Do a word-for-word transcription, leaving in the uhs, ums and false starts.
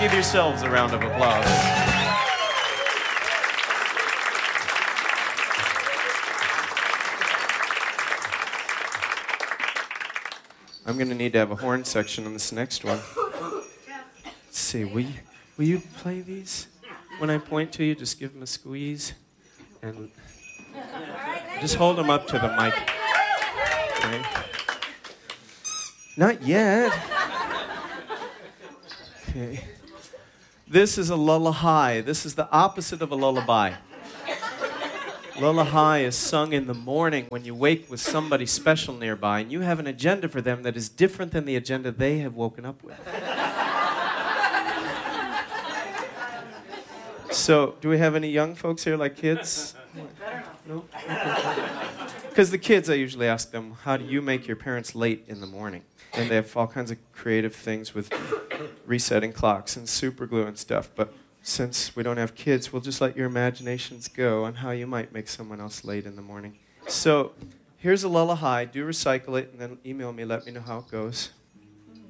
give yourselves a round of applause. I'm going to need to have a horn section on this next one. Let's see, will you, will you play these? When I point to you, just give them a squeeze. And just hold them up to the mic. Okay. Not yet. Okay. This is a lullaby. This is the opposite of a lullaby. Lullaby is sung in the morning when you wake with somebody special nearby, and you have an agenda for them that is different than the agenda they have woken up with. So, do we have any young folks here, like kids? No? Because the kids, I usually ask them, how do you make your parents late in the morning? And they have all kinds of creative things with resetting clocks and super glue and stuff. But since we don't have kids, we'll just let your imaginations go on how you might make someone else late in the morning. So, here's a lullaby. Do recycle it, and then email me. Let me know how it goes.